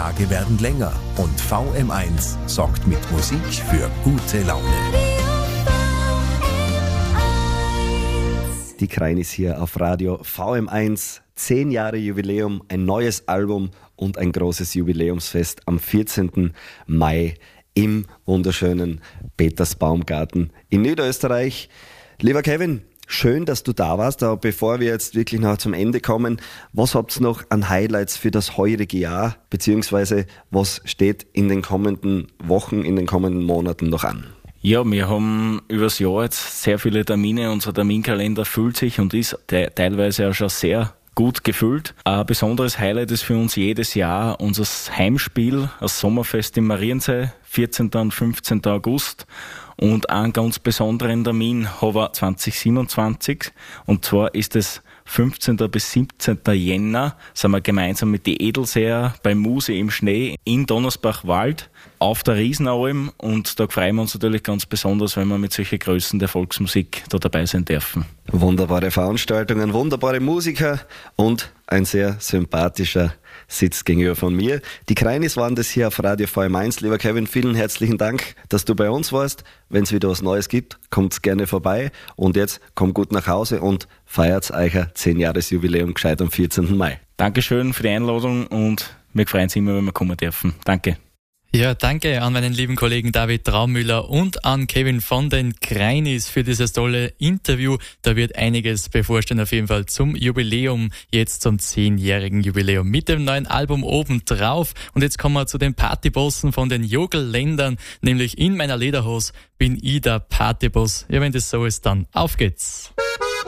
Tage werden länger und VM1 sorgt mit Musik für gute Laune. Die Kreinis hier auf Radio VM1. 10 Jahre Jubiläum, ein neues Album und ein großes Jubiläumsfest am 14. Mai im wunderschönen Petersbaumgarten in Niederösterreich. Lieber Kevin, schön, dass du da warst, aber bevor wir jetzt wirklich noch zum Ende kommen, was habt ihr noch an Highlights für das heurige Jahr, beziehungsweise was steht in den kommenden Wochen, in den kommenden Monaten noch an? Ja, wir haben übers Jahr jetzt sehr viele Termine, unser Terminkalender füllt sich und ist teilweise auch schon sehr gut gefüllt. Ein besonderes Highlight ist für uns jedes Jahr unser Heimspiel, das Sommerfest im Mariensee, 14. und 15. August. Und einen ganz besonderen Termin haben wir 2027. Und zwar ist es 15. bis 17. Jänner, sind wir gemeinsam mit den Edelseher bei Muse im Schnee in Donnersbach-Wald auf der Riesenalm. Und da freuen wir uns natürlich ganz besonders, wenn wir mit solchen Größen der Volksmusik da dabei sein dürfen. Wunderbare Veranstaltungen, wunderbare Musiker und ein sehr sympathischer Sitz gegenüber von mir. Die Kreinis waren das hier auf Radio VM1. Lieber Kevin, vielen herzlichen Dank, dass du bei uns warst. Wenn es wieder was Neues gibt, kommt gerne vorbei. Und jetzt kommt gut nach Hause und feiert euer 10-Jahres-Jubiläum gescheit am 14. Mai. Dankeschön für die Einladung und wir freuen uns immer, wenn wir kommen dürfen. Danke. Ja, danke an meinen lieben Kollegen David Traumüller und an Kevin von den Kreinis für dieses tolle Interview. Da wird einiges bevorstehen auf jeden Fall zum Jubiläum, jetzt zum 10-jährigen Jubiläum mit dem neuen Album obendrauf. Und jetzt kommen wir zu den Partybossen von den Jogelländern, nämlich In meiner Lederhose bin ich der Partyboss. Ja, wenn das so ist, dann auf geht's.